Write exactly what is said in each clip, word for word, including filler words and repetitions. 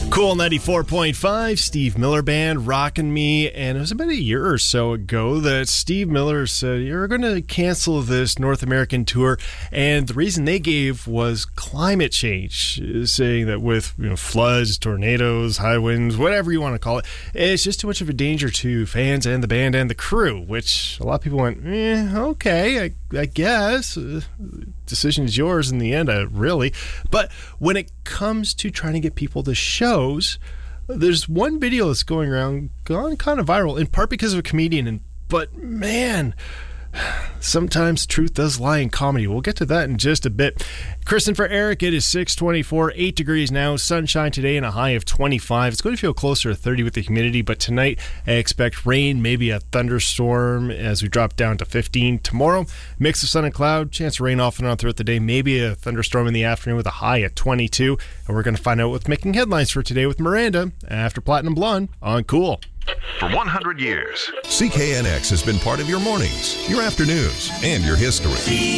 Cool ninety-four point five, Steve Miller Band, Rockin' Me. And it was about a year or so ago that Steve Miller said, you're going to cancel this North American tour. And the reason they gave was climate change, saying that with you know, floods, tornadoes, high winds, whatever you want to call it, it's just too much of a danger to fans and the band and the crew, which a lot of people went, eh, okay, I, I guess. Uh, decision is yours in the end, uh, really. But when it comes to trying to get people to shows, there's one video that's going around, gone kind of viral, in part because of a comedian. And but man, sometimes truth does lie in comedy. We'll get to that in just a bit. Kristen, for Eric, it is six twenty-four, eight degrees now, sunshine today and a high of twenty-five. It's going to feel closer to thirty with the humidity, but tonight I expect rain, maybe a thunderstorm as we drop down to fifteen. Tomorrow, mix of sun and cloud, chance of rain off and on throughout the day, maybe a thunderstorm in the afternoon with a high at twenty-two. And we're going to find out what's making headlines for today with Miranda after Platinum Blonde on Cool. For one hundred years, C K N X has been part of your mornings, your afternoons, and your history.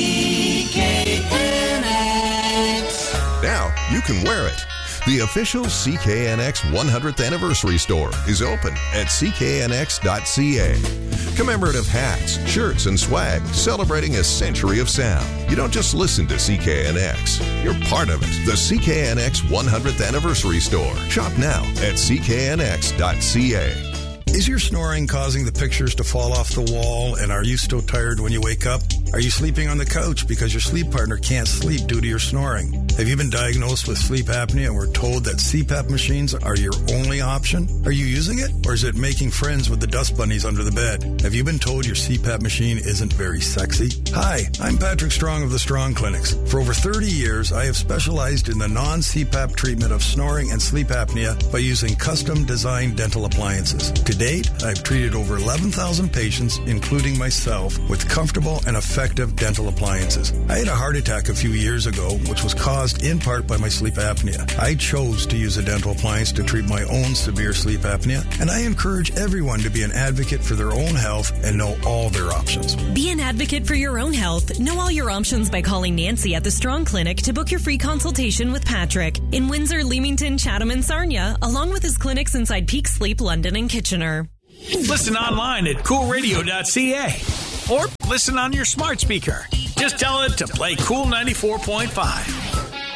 C K N X. Now you can wear it. The official C K N X one hundredth anniversary store is open at c k n x dot c a. Commemorative hats, shirts, and swag celebrating a century of sound. You don't just listen to C K N X, you're part of it. The C K N X one hundredth anniversary store. Shop now at c k n x dot c a. Is your snoring causing the pictures to fall off the wall, and are you still tired when you wake up? Are you sleeping on the couch because your sleep partner can't sleep due to your snoring? Have you been diagnosed with sleep apnea and were told that C PAP machines are your only option? Are you using it, or is it making friends with the dust bunnies under the bed? Have you been told your C PAP machine isn't very sexy? Hi, I'm Patrick Strong of the Strong Clinics. For over thirty years, I have specialized in the non-C PAP treatment of snoring and sleep apnea by using custom-designed dental appliances. To date, I've treated over eleven thousand patients, including myself, with comfortable and effective dental appliances. I had a heart attack a few years ago, which was caused in part by my sleep apnea. I chose to use a dental appliance to treat my own severe sleep apnea, and I encourage everyone to be an advocate for their own health and know all their options. Be an advocate for your own health. Know all your options by calling Nancy at the Strong Clinic to book your free consultation with Patrick in Windsor, Leamington, Chatham, and Sarnia, along with his clinics inside Peak Sleep, London, and Kitchener. Listen online at cool radio dot c a or listen on your smart speaker. Just tell it to play Cool ninety-four point five.